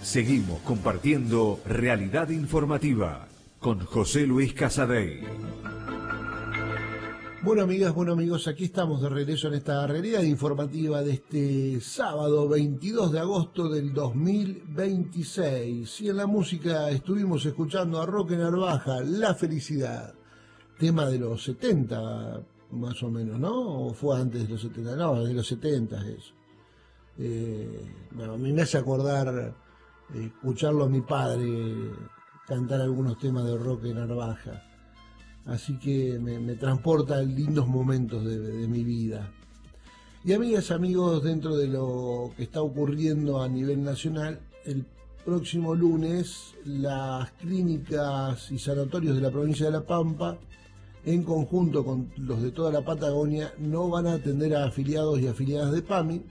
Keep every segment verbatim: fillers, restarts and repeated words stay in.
Seguimos compartiendo Realidad Informativa con José Luis Casadei. Bueno, amigas, bueno amigos, aquí estamos de regreso en esta Realidad Informativa de este sábado veintidós de agosto del dos mil veintiséis. Y en la música estuvimos escuchando a Roque Narvaja, La Felicidad, tema de los setenta más o menos, ¿no? ¿O fue antes de los setenta? No, de los setenta eso. Eh, bueno, a mí me hace acordar eh, escucharlo a mi padre cantar algunos temas de Roque Narvaja. Así que me, me transporta a lindos momentos de, de mi vida. Y amigas, amigos, dentro de lo que está ocurriendo a nivel nacional, el próximo lunes las clínicas y sanatorios de la provincia de La Pampa, en conjunto con los de toda la Patagonia, no van a atender a afiliados y afiliadas de PAMI.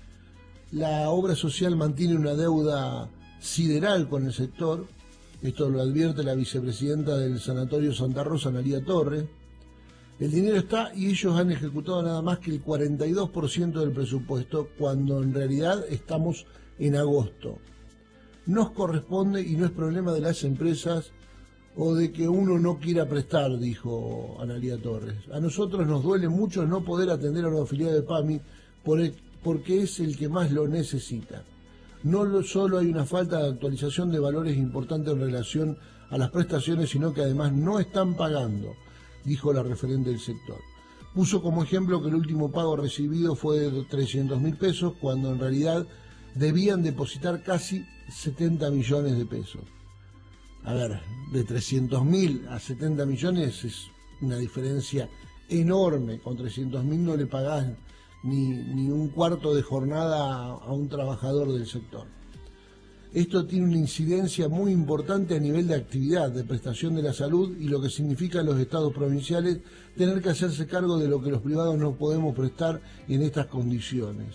La obra social mantiene una deuda sideral con el sector. Esto lo advierte la vicepresidenta del Sanatorio Santa Rosa, Analía Torres. El dinero está y ellos han ejecutado nada más que el cuarenta y dos por ciento del presupuesto, cuando en realidad estamos en agosto. Nos corresponde y no es problema de las empresas o de que uno no quiera prestar, dijo Analía Torres. A nosotros nos duele mucho no poder atender a los afiliados de PAMI por el, porque es el que más lo necesita. No solo hay una falta de actualización de valores importantes en relación a las prestaciones, sino que además no están pagando, dijo la referente del sector. Puso como ejemplo que el último pago recibido fue de trescientos mil pesos, cuando en realidad debían depositar casi setenta millones de pesos. A ver, de trescientos mil a setenta millones es una diferencia enorme. Con trescientos mil no le pagás Ni, ni un cuarto de jornada a un trabajador del sector. Esto tiene una incidencia muy importante a nivel de actividad, de prestación de la salud y lo que significa a los estados provinciales tener que hacerse cargo de lo que los privados no podemos prestar en estas condiciones.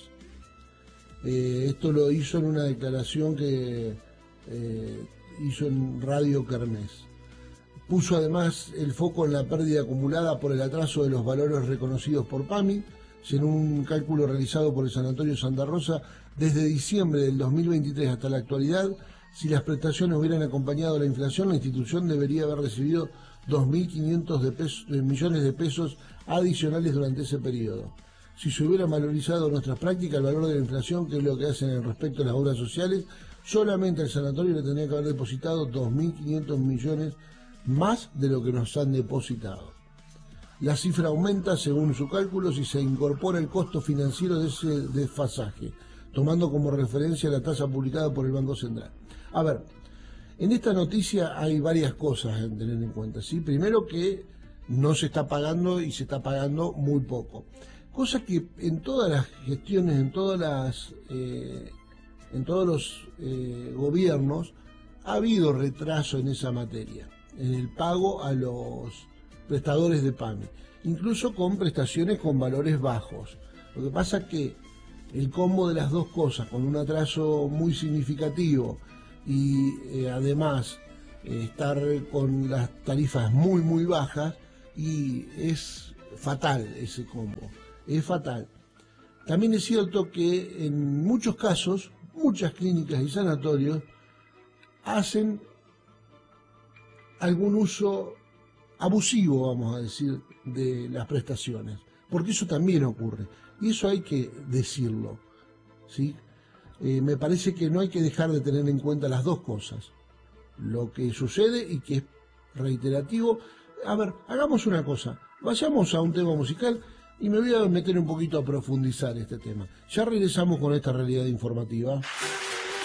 Eh, esto lo hizo en una declaración que eh, hizo en Radio Kermés. Puso además el foco en la pérdida acumulada por el atraso de los valores reconocidos por PAMI. En un cálculo realizado por el Sanatorio Santa Rosa, desde diciembre del dos mil veintitrés hasta la actualidad, si las prestaciones hubieran acompañado la inflación, la institución debería haber recibido dos mil quinientos de pesos, de millones de pesos adicionales durante ese periodo. Si se hubiera valorizado nuestras prácticas, el valor de la inflación, que es lo que hacen en respecto a las obras sociales, solamente el sanatorio le tendría que haber depositado dos mil quinientos millones más de lo que nos han depositado. La cifra aumenta según su cálculo si se incorpora el costo financiero de ese desfasaje, tomando como referencia la tasa publicada por el Banco Central. A ver, en esta noticia hay varias cosas a tener en cuenta, ¿sí? Primero, que no se está pagando y se está pagando muy poco. Cosa que en todas las gestiones, en todas las, eh, en todos los eh, gobiernos ha habido retraso en esa materia, en el pago a los prestadores de PAMI, incluso con prestaciones con valores bajos. Lo que pasa es que el combo de las dos cosas, con un atraso muy significativo y eh, además eh, estar con las tarifas muy muy bajas, y es fatal ese combo, es fatal. También es cierto que en muchos casos, muchas clínicas y sanatorios hacen algún uso abusivo, vamos a decir, de las prestaciones, porque eso también ocurre, y eso hay que decirlo, ¿sí? Eh, me parece que no hay que dejar de tener en cuenta las dos cosas, lo que sucede y que es reiterativo. A ver, hagamos una cosa, vayamos a un tema musical y me voy a meter un poquito a profundizar este tema. Ya regresamos con esta realidad informativa.